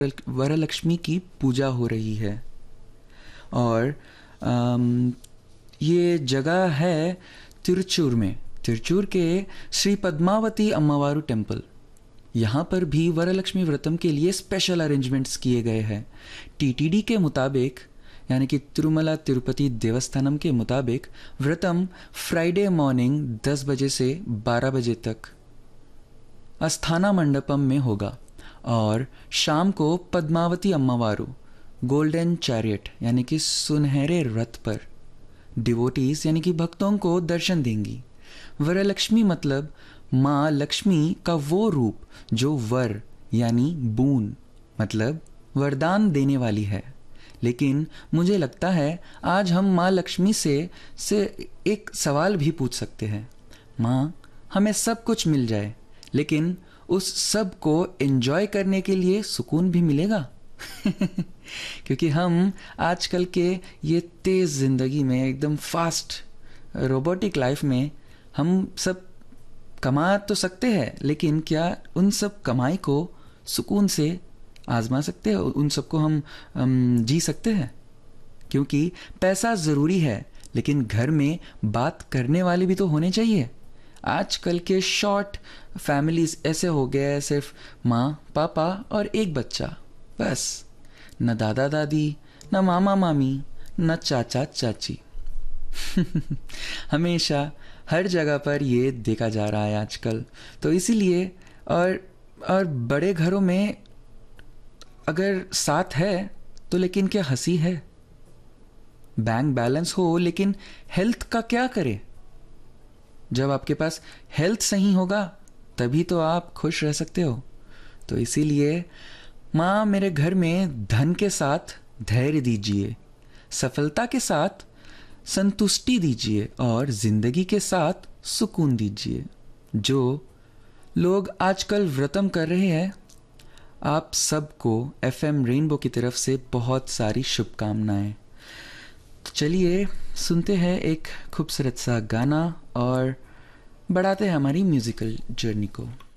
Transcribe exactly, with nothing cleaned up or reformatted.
वरलक्ष्मी की पूजा हो रही है। और अम, ये जगह है तिरुचूर में, तिरुचूर के श्री पद्मावती अम्मावारू टेम्पल। यहाँ पर भी वरलक्ष्मी व्रतम के लिए स्पेशल अरेंजमेंट्स किए गए हैं। टीटीडी के मुताबिक, यानी कि तिरुमला तिरुपति देवस्थानम के मुताबिक, व्रतम फ्राइडे मॉर्निंग दस बजे से बारह बजे तक अस्थाना मंडपम में होगा और शाम को पद्मावती अम्मावारू गोल्डन चैरियट यानी कि सुनहरे रथ पर डिवोटीज यानी कि भक्तों को दर्शन देंगी। वरलक्ष्मी मतलब माँ लक्ष्मी का वो रूप जो वर यानी बून मतलब वरदान देने वाली है। लेकिन मुझे लगता है आज हम माँ लक्ष्मी से से एक सवाल भी पूछ सकते हैं। माँ, हमें सब कुछ मिल जाए, लेकिन उस सब को एंजॉय करने के लिए सुकून भी मिलेगा? क्योंकि हम आजकल के ये तेज़ ज़िंदगी में, एकदम फास्ट रोबोटिक लाइफ में, हम सब कमा तो सकते हैं, लेकिन क्या उन सब कमाई को सुकून से आजमा सकते हैं? उन सबको हम, हम जी सकते हैं? क्योंकि पैसा ज़रूरी है, लेकिन घर में बात करने वाले भी तो होने चाहिए। आजकल के शॉर्ट फैमिलीज ऐसे हो गए हैं, सिर्फ माँ पापा और एक बच्चा, बस। न दादा दादी, न मामा मामी, न चाचा चाची। हमेशा हर जगह पर ये देखा जा रहा है आजकल। तो इसीलिए और और बड़े घरों में अगर साथ है तो लेकिन क्या हंसी है। बैंक बैलेंस हो, लेकिन हेल्थ का क्या करे? जब आपके पास हेल्थ सही होगा तभी तो आप खुश रह सकते हो। तो इसीलिए माँ, मेरे घर में धन के साथ धैर्य दीजिए, सफलता के साथ संतुष्टि दीजिए और जिंदगी के साथ सुकून दीजिए। जो लोग आजकल व्रतम कर रहे हैं, आप सबको एफएम रेनबो की तरफ से बहुत सारी शुभकामनाएं। तो चलिए सुनते हैं एक खूबसूरत सा गाना और बढ़ाते हैं हमारी म्यूजिकल जर्नी को।